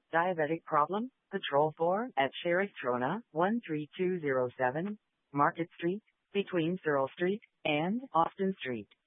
Diabetic problem? Patrol 4 at Sheriff Trona, 13207, Market Street, between Searle Street and Austin Street.